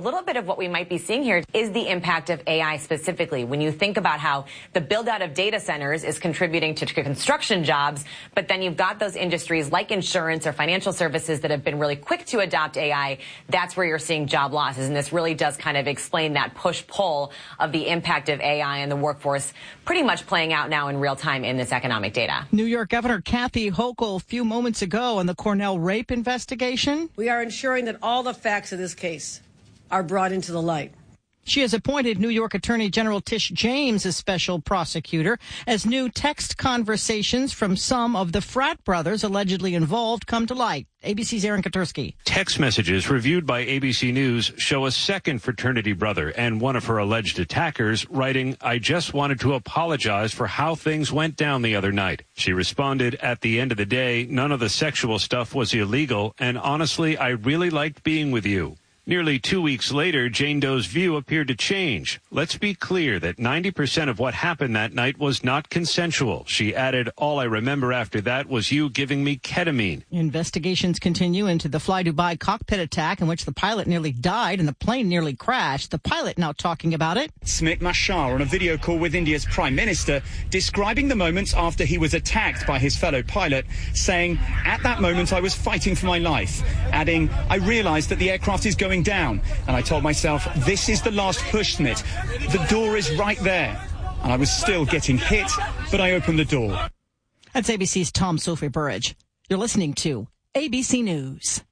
A little bit of what we might be seeing here is the impact of AI specifically. When you think about how the build out of data centers is contributing to construction jobs, but then you've got those industries like insurance or financial services that have been really quick to adopt AI. That's where you're seeing job losses. And this really does kind of explain that push-pull of the impact of AI and the workforce pretty much playing out now in real time in this economic data. New York Governor Kathy Hochul a few moments ago on the Cornell rape investigation. We are ensuring that all the facts of this case are brought into the light. She has appointed New York Attorney General Tish James as special prosecutor as new text conversations from some of the frat brothers allegedly involved come to light. ABC's Aaron Katursky. Text messages reviewed by ABC News show a second fraternity brother and one of her alleged attackers writing, "I just wanted to apologize for how things went down the other night." She responded, "At the end of the day, none of the sexual stuff was illegal, and honestly, I really liked being with you." Nearly 2 weeks later, Jane Doe's view appeared to change. "Let's be clear that 90% of what happened that night was not consensual." She added, "All I remember after that was you giving me ketamine." Investigations continue into the Fly Dubai cockpit attack in which the pilot nearly died and the plane nearly crashed. The pilot now talking about it. Smit Mashar on a video call with India's Prime Minister describing the moments after he was attacked by his fellow pilot, saying, "At that moment I was fighting for my life," adding, "I realized that the aircraft is going down, and I told myself, this is the last push, Smit. The door is right there." And I was still getting hit, but I opened the door. That's ABC's Tom Sophie Burridge. You're listening to ABC News.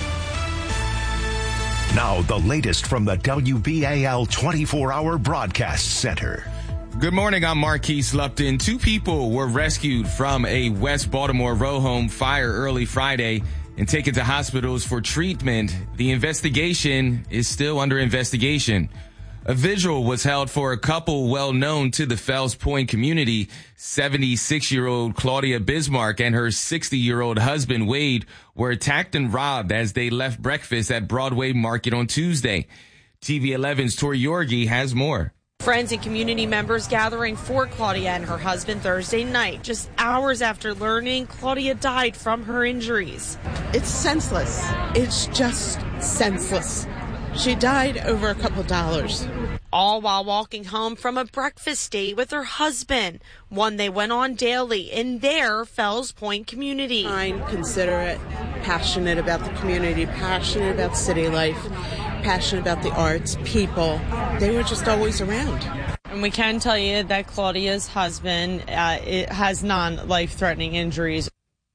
Now the latest from the WBAL 24-hour broadcast center. Good morning, I'm Marquise Lupton. 2 people were rescued from a West Baltimore row home fire early Friday and taken to hospitals for treatment. The investigation is still under investigation. A vigil was held for a couple well known to the Fells Point community. 76-year-old Claudia Bismarck and her 60-year-old husband Wade were attacked and robbed as they left breakfast at Broadway Market on Tuesday. TV 11's Tori Yorgi has more. Friends and community members gathering for Claudia and her husband Thursday night, just hours after learning Claudia died from her injuries. It's senseless. It's just senseless. She died over a couple dollars. All while walking home from a breakfast date with her husband, one they went on daily in their Fells Point community. Kind, considerate, passionate about the community, passionate about city life, passionate about the arts, people. They were just always around. And we can tell you that Claudia's husband has non-life-threatening injuries.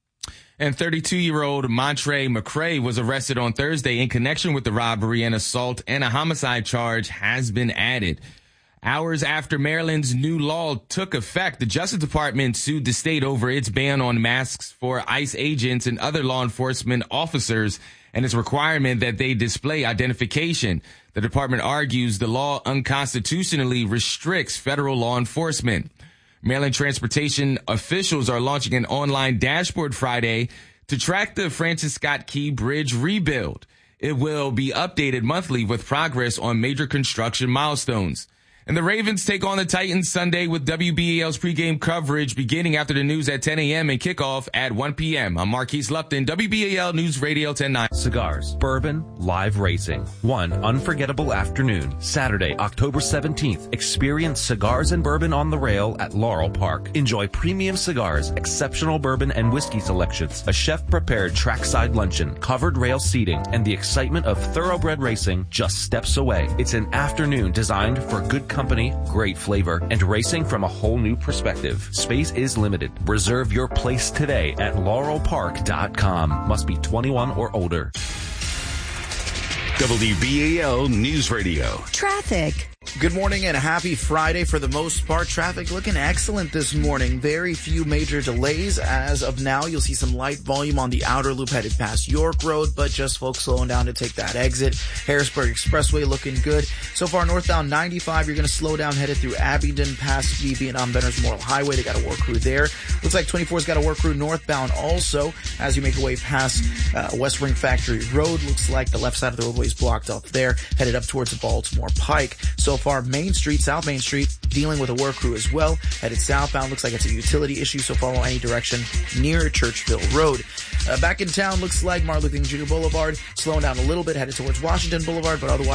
And 32-year-old Montre McCray was arrested on Thursday in connection with the robbery. An assault and a homicide charge has been added. Hours after Maryland's new law took effect, the Justice Department sued the state over its ban on masks for ICE agents and other law enforcement officers and its requirement that they display identification. The department argues the law unconstitutionally restricts federal law enforcement. Maryland transportation officials are launching an online dashboard Friday to track the Francis Scott Key Bridge rebuild. It will be updated monthly with progress on major construction milestones. And the Ravens take on the Titans Sunday with WBAL's pregame coverage beginning after the news at 10 a.m. and kickoff at 1 p.m. I'm Marquise Lupton, WBAL News Radio 10-9. Cigars, bourbon, live racing. One unforgettable afternoon, Saturday, October 17th. Experience cigars and bourbon on the rail at Laurel Park. Enjoy premium cigars, exceptional bourbon and whiskey selections, a chef-prepared trackside luncheon, covered rail seating, and the excitement of thoroughbred racing just steps away. It's an afternoon designed for good company, great flavor, and racing from a whole new perspective. Space is limited. Reserve your place today at laurelpark.com. Must be 21 or older. WBAL News Radio. Traffic. Good morning and happy Friday. For the most part, traffic looking excellent this morning. Very few major delays. As of now, you'll see some light volume on the outer loop headed past York Road, but just folks slowing down to take that exit. Harrisburg Expressway looking good. So far, northbound 95, you're going to slow down headed through Abingdon past the Vietnam Veterans Memorial Highway. They got a work crew there. Looks like 24's got a work crew northbound also. As you make your way past West Ring Factory Road, looks like the left side of the roadway is blocked off there, headed up towards the Baltimore Pike. So far, Main Street, South Main Street, dealing with a work crew as well. Headed southbound, looks like it's a utility issue, so follow any direction near Churchville Road. Back in town, looks like Martin Luther King Jr. Boulevard, slowing down a little bit, headed towards Washington Boulevard, but otherwise